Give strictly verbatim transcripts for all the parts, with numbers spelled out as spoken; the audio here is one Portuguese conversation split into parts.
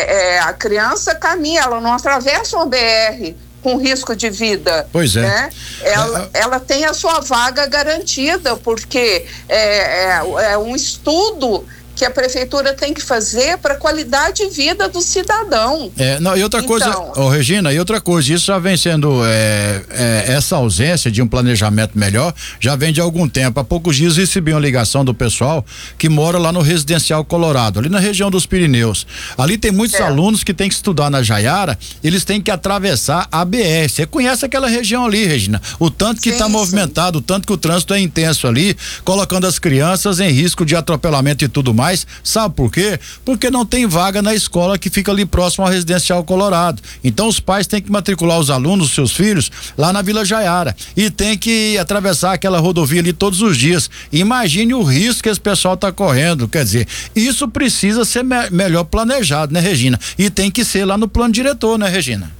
é, é, a criança caminha, ela não atravessa uma B R com risco de vida. Pois é. Né? Ela, é, ela tem a sua vaga garantida, porque é, é, é um estudo que a prefeitura tem que fazer para a qualidade de vida do cidadão. É, não, e outra então, coisa, oh, Regina, e outra coisa, isso já vem sendo, é, é, essa ausência de um planejamento melhor, já vem de algum tempo. Há poucos dias recebi uma ligação do pessoal que mora lá no Residencial Colorado, ali na região dos Pirineus. Ali tem muitos é. alunos que têm que estudar na Jaiara, eles têm que atravessar a B R. Você conhece aquela região ali, Regina? O tanto que está movimentado, o tanto que o trânsito é intenso ali, colocando as crianças em risco de atropelamento e tudo mais. Sabe por quê? Porque não tem vaga na escola que fica ali próximo ao Residencial Colorado. Então os pais têm que matricular os alunos, os seus filhos, lá na Vila Jaiara. E tem que atravessar aquela rodovia ali todos os dias. Imagine o risco que esse pessoal está correndo. Quer dizer, isso precisa ser me- melhor planejado, né, Regina? E tem que ser lá no plano diretor, né, Regina?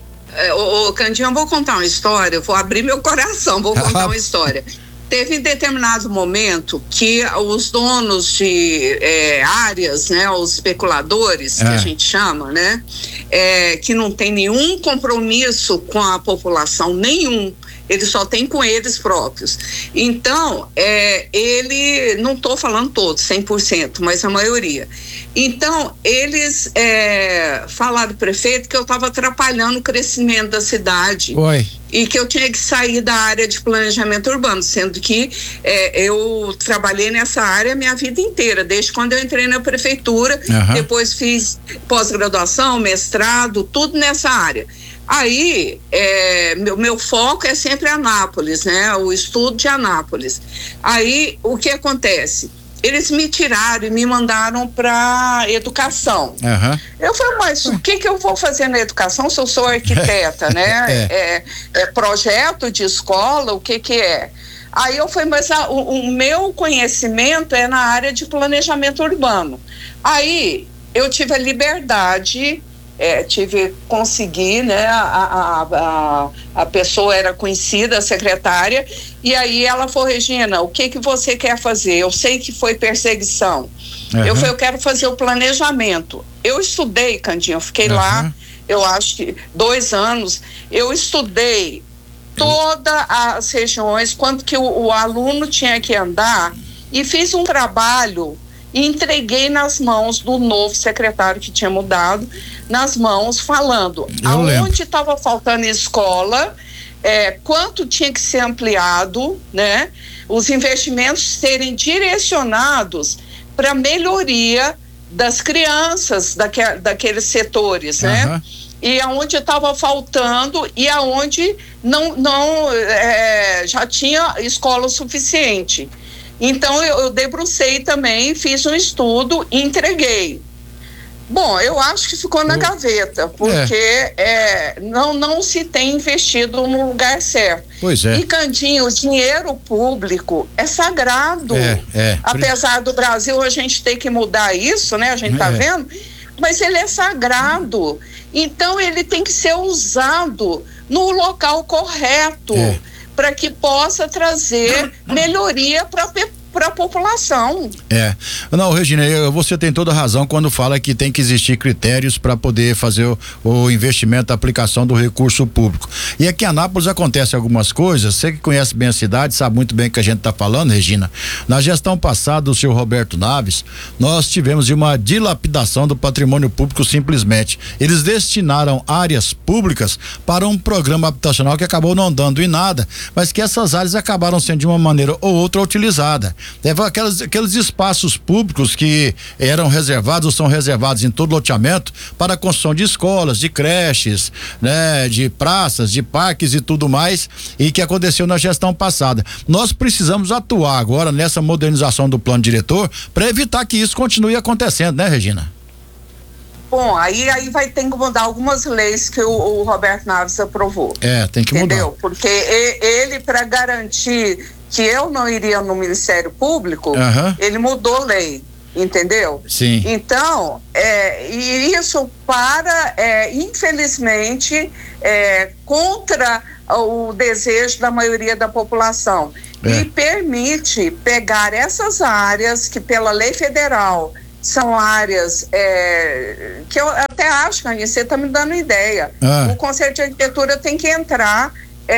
É, ô, ô Candinho, eu vou contar uma história, vou abrir meu coração, vou contar uma história. Teve em determinado momento que os donos de é, áreas, né, os especuladores, é. que a gente chama, né, é, que não tem nenhum compromisso com a população, nenhum, eles só têm com eles próprios. Então, é, ele, não estou falando todos, cem por cento, mas a maioria. Então, eles é, falaram pro prefeito que eu estava atrapalhando o crescimento da cidade. Oi. E que eu tinha que sair da área de planejamento urbano, sendo que é, eu trabalhei nessa área a minha vida inteira, desde quando eu entrei na prefeitura, uhum. depois fiz pós-graduação, mestrado, tudo nessa área. Aí, é, meu, meu foco é sempre Anápolis, né? O estudo de Anápolis. Aí, o que acontece? Eles me tiraram e me mandaram para educação. Uhum. Eu falei, mas o que que eu vou fazer na educação se eu sou arquiteta, né? É. É, é projeto de escola, o que que é? Aí eu falei, mas a, o, o meu conhecimento é na área de planejamento urbano. Aí eu tive a liberdade... É, tive consegui, né, a, a, a, a pessoa era conhecida, a secretária, e aí ela falou, Regina, o que que você quer fazer? Eu sei que foi perseguição. Uhum. Eu falei, eu quero fazer o planejamento. Eu estudei, Candinho, eu fiquei uhum. lá, eu acho que dois anos, eu estudei todas as regiões, quanto que o, o aluno tinha que andar, e fiz um trabalho e entreguei nas mãos do novo secretário que tinha mudado, nas mãos, falando eu aonde estava faltando escola, é, quanto tinha que ser ampliado, né? Os investimentos serem direcionados para melhoria das crianças daque, daqueles setores, uhum. né? E aonde estava faltando e aonde não, não é, já tinha escola suficiente. Então eu, eu debrucei também, fiz um estudo e entreguei. Bom, eu acho que ficou na gaveta, porque é. É, não, não se tem investido no lugar certo. Pois é. E, Candinho, o dinheiro público é sagrado. É, é. Apesar do Brasil a gente ter que mudar isso, né? A gente tá é. vendo, mas ele é sagrado. Então ele tem que ser usado no local correto, é. para que possa trazer melhoria para a para a população. É, não, Regina, eu, você tem toda a razão quando fala que tem que existir critérios para poder fazer o, o investimento, a aplicação do recurso público. E aqui em Anápolis acontece algumas coisas, você que conhece bem a cidade, sabe muito bem o que a gente está falando, Regina. Na gestão passada do senhor Roberto Naves, nós tivemos uma dilapidação do patrimônio público simplesmente. Eles destinaram áreas públicas para um programa habitacional que acabou não dando em nada, mas que essas áreas acabaram sendo de uma maneira ou outra utilizada. Teve aqueles, aqueles espaços públicos que eram reservados ou são reservados em todo loteamento para a construção de escolas, de creches, né, de praças, de parques e tudo mais, e que aconteceu na gestão passada. Nós precisamos atuar agora nessa modernização do plano diretor para evitar que isso continue acontecendo, né, Regina? Bom, aí, aí vai ter que mudar algumas leis que o, o Roberto Naves aprovou. É, tem que entendeu? mudar. Porque ele, para garantir que eu não iria no Ministério Público, uhum. ele mudou lei, entendeu? Sim. Então, é, e isso para, é, infelizmente, é, contra o desejo da maioria da população. É. E permite pegar essas áreas que pela lei federal são áreas é, que eu até acho, que você está me dando ideia. Ah. O Conselho de Arquitetura tem que entrar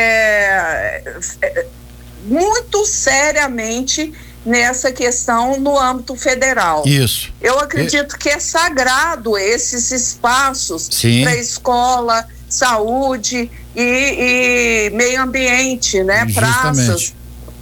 é, é, muito seriamente nessa questão no âmbito federal. Isso. Eu acredito e... que é sagrado esses espaços para escola, saúde e, e meio ambiente, né? Justamente. Praças.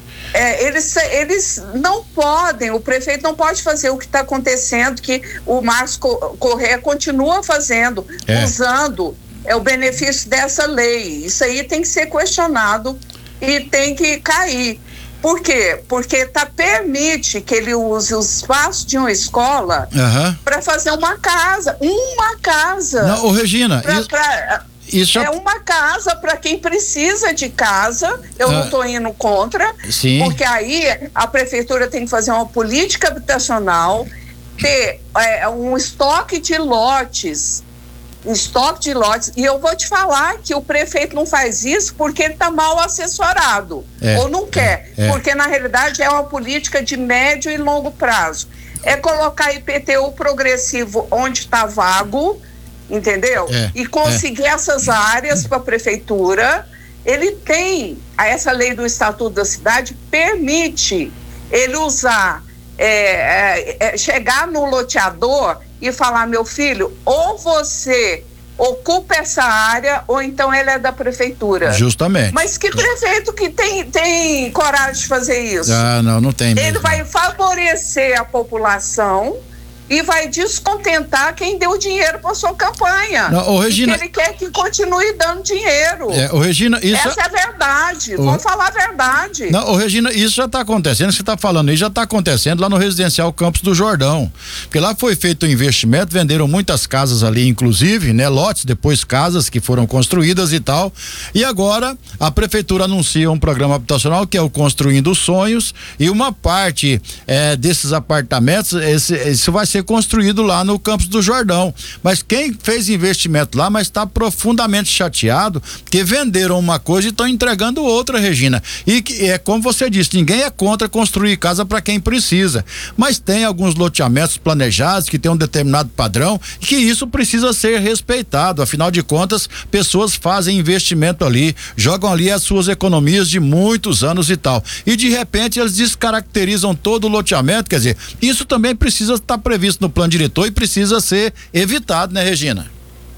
É, eles, eles não podem, o prefeito não pode fazer o que está acontecendo, que o Márcio Corrêa continua fazendo, é. usando é, o benefício dessa lei. Isso aí tem que ser questionado e tem que cair. Por quê? Porque tá, permite que ele use o espaço de uma escola uhum. para fazer uma casa. Uma casa. Não, ô Regina, pra, isso, pra, isso... é uma casa para quem precisa de casa. Eu ah, não estou indo contra, sim. porque aí a prefeitura tem que fazer uma política habitacional, ter é, um estoque de lotes. Um estoque de lotes, e eu vou te falar que o prefeito não faz isso porque ele está mal assessorado, é, ou não quer, é, é. porque na realidade é uma política de médio e longo prazo. É colocar I P T U progressivo onde está vago, entendeu? É, e conseguir é. essas áreas para a prefeitura. Ele tem, essa lei do Estatuto da Cidade permite ele usar, é, é, é, chegar no loteador e falar, meu filho, ou você ocupa essa área, ou então ele é da prefeitura. Justamente. Mas que prefeito que tem, tem coragem de fazer isso? Ah, não, não tem mesmo. Ele vai favorecer a população e vai descontentar quem deu dinheiro para sua campanha. Não, ô, Regina... ele quer que continue dando dinheiro. É, ô, Regina, isso... Essa é a verdade. Ô... Vamos falar a verdade. Não, ô, Regina, isso já está acontecendo, você está falando aí, já está acontecendo lá no Residencial Campos do Jordão. Porque lá foi feito um investimento, venderam muitas casas ali, inclusive, né? Lotes, depois casas que foram construídas e tal. E agora a prefeitura anuncia um programa habitacional que é o Construindo Sonhos, e uma parte é, desses apartamentos, esse, isso vai ser construído lá no Campos do Jordão, mas quem fez investimento lá, mas está profundamente chateado que venderam uma coisa e estão entregando outra, Regina, e que é como você disse, ninguém é contra construir casa para quem precisa, mas tem alguns loteamentos planejados que tem um determinado padrão e que isso precisa ser respeitado, afinal de contas, pessoas fazem investimento ali, jogam ali as suas economias de muitos anos e tal, e de repente eles descaracterizam todo o loteamento, quer dizer, isso também precisa estar previsto no plano diretor e precisa ser evitado, né, Regina?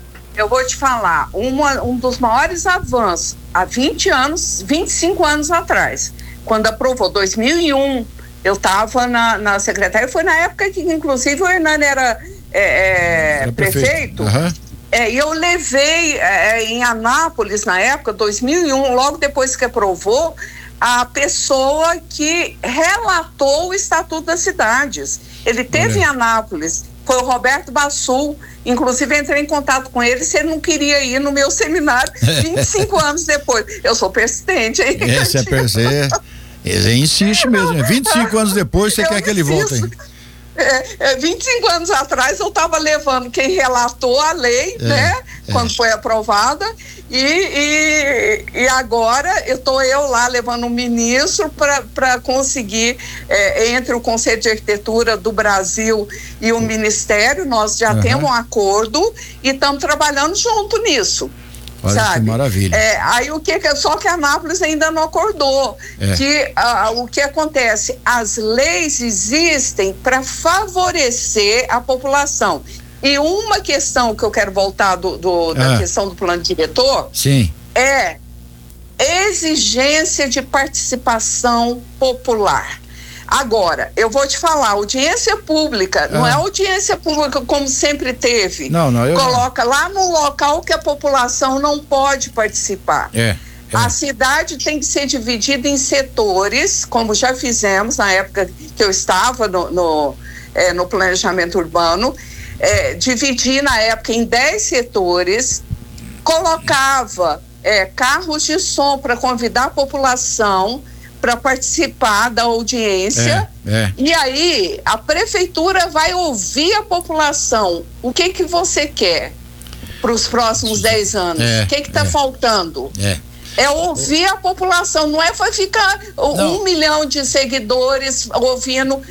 Eu vou te falar, uma, um dos maiores avanços há vinte anos, vinte e cinco anos atrás, quando aprovou dois mil e um, eu estava na, na secretaria, foi na época que inclusive o Hernani era, é, é, era prefeito, prefeito. Uhum. É, e eu levei é, em Anápolis na época, dois mil e um, logo depois que aprovou, a pessoa que relatou o Estatuto das Cidades. Ele teve Olha. em Anápolis, foi o Roberto Bassul, inclusive entrei em contato com ele se ele não queria ir no meu seminário vinte e cinco anos depois. Eu sou persistente, hein? Esse é persistente. Ele insiste mesmo, vinte e cinco anos depois você eu quer que ele volte, hein? É, é, vinte e cinco anos atrás eu estava levando quem relatou a lei, é, né? É. Quando foi aprovada, e, e, e agora eu estou eu lá levando um ministro para conseguir, é, entre o Conselho de Arquitetura do Brasil e o Ministério, nós já uhum. temos um acordo e estamos trabalhando junto nisso. Olha, sabe? Que maravilha. É, aí o que, só que a Anápolis ainda não acordou, é. que uh, o que acontece, as leis existem para favorecer a população, e uma questão que eu quero voltar do, do, da ah. questão do plano diretor Sim. é exigência de participação popular. Agora, eu vou te falar, audiência pública, ah. não é audiência pública como sempre teve. Não, não, eu Coloca lá no local que a população não pode participar. É, é. A cidade tem que ser dividida em setores, como já fizemos na época que eu estava no, no, é, no planejamento urbano, é, dividir na época em dez setores, colocava é, carros de som para convidar a população para participar da audiência, é, é. e aí a prefeitura vai ouvir a população. O que que você quer para os próximos dez anos? O é, que que está é. faltando? É. É ouvir a população, não é foi ficar não. um milhão de seguidores ouvindo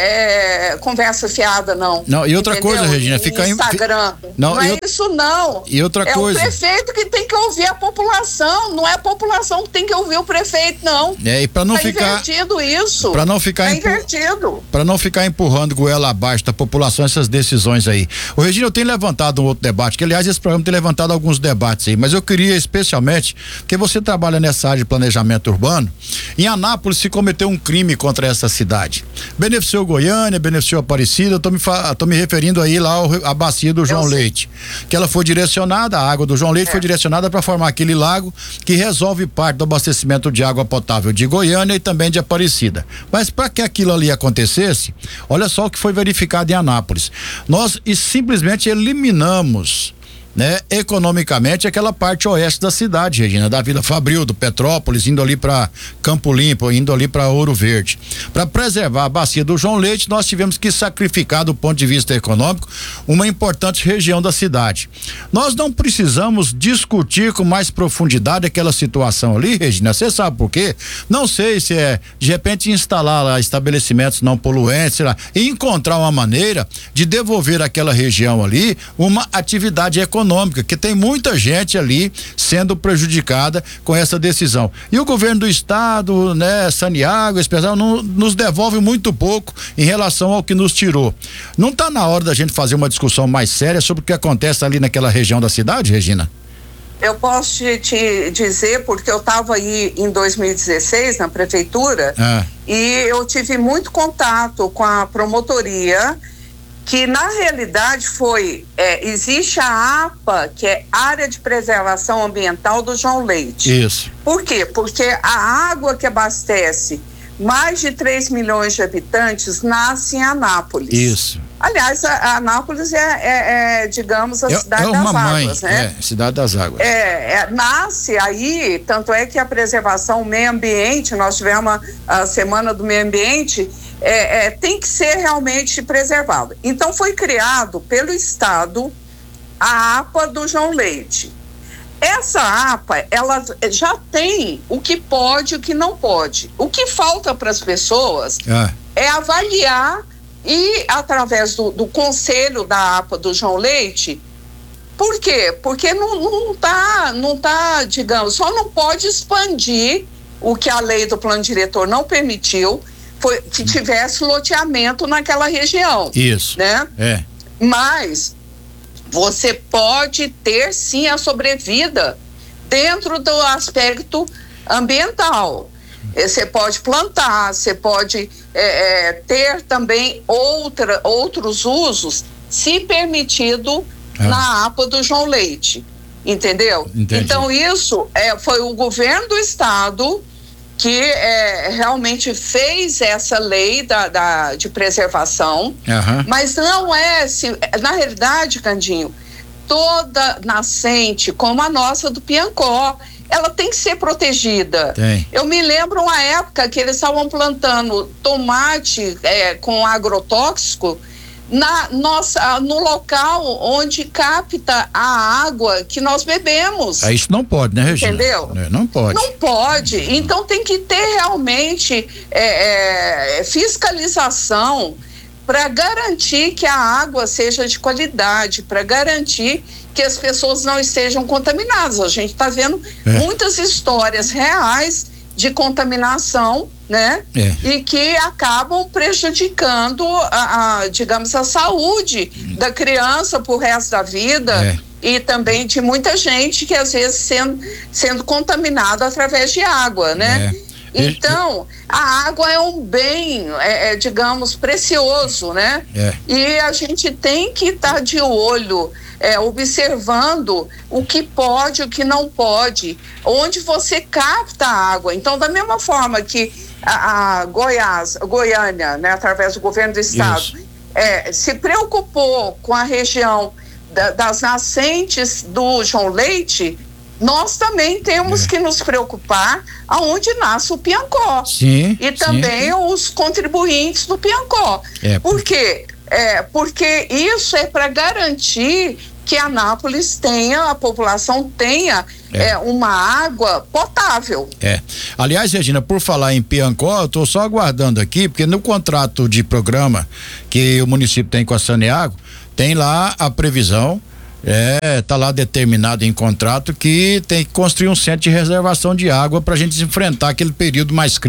é, conversa fiada, não. Não, e outra entendeu? coisa, Regina, ficar em Instagram. Não, não é eu... isso, não. E outra é coisa. É o prefeito que tem que ouvir a população, não é a população que tem que ouvir o prefeito, não. É, e para não tá ficar. invertido isso. Para não ficar tá empu... invertido. Para não ficar empurrando goela abaixo da população essas decisões aí. O Regina, eu tenho levantado um outro debate, que aliás esse programa tem levantado alguns debates aí, mas eu queria especialmente, porque você trabalha nessa área de planejamento urbano, em Anápolis se cometeu um crime contra essa cidade. Beneficiou Goiânia, beneficiou Aparecida, eu tô me, fa... tô me referindo aí lá ao, à bacia do João Leite, que ela foi direcionada, a água do João Leite é. foi direcionada para formar aquele lago que resolve parte do abastecimento de água potável de Goiânia e também de Aparecida. Mas para que aquilo ali acontecesse, olha só o que foi verificado em Anápolis. Nós e simplesmente eliminamos, né, economicamente aquela parte oeste da cidade, Regina, da Vila Fabril, do Petrópolis, indo ali para Campo Limpo, indo ali para Ouro Verde. Para preservar a bacia do João Leite, nós tivemos que sacrificar do ponto de vista econômico uma importante região da cidade. Nós não precisamos discutir com mais profundidade aquela situação ali, Regina, você sabe por quê? Não sei se é de repente instalar lá estabelecimentos não poluentes, sei lá, e encontrar uma maneira de devolver àquela região ali uma atividade econômica econômica, que tem muita gente ali sendo prejudicada com essa decisão. E o governo do estado, né, Santiago, especial, não, nos devolve muito pouco em relação ao que nos tirou. Não está na hora da gente fazer uma discussão mais séria sobre o que acontece ali naquela região da cidade, Regina? Eu posso te, te dizer, porque eu estava aí em dois mil e dezesseis na prefeitura ah. e eu tive muito contato com a promotoria, que na realidade foi, é, existe a APA, que é Área de Preservação Ambiental do João Leite. Isso. Por quê? Porque a água que abastece mais de três milhões de habitantes nasce em Anápolis. Isso. Aliás, a, a Anápolis é, é, é, digamos, a é, cidade é das mãe, águas, né? É, cidade das águas. É, é, nasce aí, tanto é que a preservação, o meio ambiente, nós tivemos a, a Semana do Meio Ambiente, é, é, tem que ser realmente preservado. Então, foi criado pelo Estado a APA do João Leite. Essa APA, ela já tem o que pode e o que não pode. O que falta para as pessoas ah. é avaliar e, através do, do conselho da APA do João Leite, por quê? Porque não, não tá, não tá, digamos, só não pode expandir o que a lei do plano diretor não permitiu, foi que tivesse loteamento naquela região. Isso. Né? É. Mas você pode ter sim a sobrevida dentro do aspecto ambiental. Você pode plantar, você pode é, é, ter também outra, outros usos, se permitido ah. na APA do João Leite, entendeu? Entendi. Então isso é, foi o governo do estado que é, realmente fez essa lei da, da, de preservação, uhum. mas não é, se, na realidade, Candinho, toda nascente, como a nossa do Piancó, ela tem que ser protegida. Tem. Eu me lembro uma época que eles estavam plantando tomate é, com agrotóxico na nossa, no local onde capta a água que nós bebemos. Ah, isso não pode, né, Regina? Entendeu? É, não pode. Não pode. Então tem que ter realmente é, é, fiscalização para garantir que a água seja de qualidade, para garantir que as pessoas não estejam contaminadas. A gente está vendo é. muitas histórias reais de contaminação, né? É. E que acabam prejudicando a, a, digamos, a saúde da criança pro resto da vida é. e também de muita gente que às vezes sendo, sendo contaminada através de água, né? É. Então, a água é um bem, é, é, digamos, precioso, né? É. E a gente tem que estar tá de olho, é, observando o que pode, o que não pode, onde você capta a água. Então, da mesma forma que a, a Goiás, Goiânia, né, através do governo do estado, é, se preocupou com a região da, das nascentes do João Leite, nós também temos é. que nos preocupar aonde nasce o Piancó. Sim, e também sim. os contribuintes do Piancó. É. Por quê? É, porque isso é para garantir que Anápolis tenha, a população tenha é. É, uma água potável. É. Aliás, Regina, por falar em Piancó, eu tô só aguardando aqui, porque no contrato de programa que o município tem com a Saneago, tem lá a previsão, é, tá lá determinado em contrato que tem que construir um centro de reservação de água pra gente enfrentar aquele período mais crítico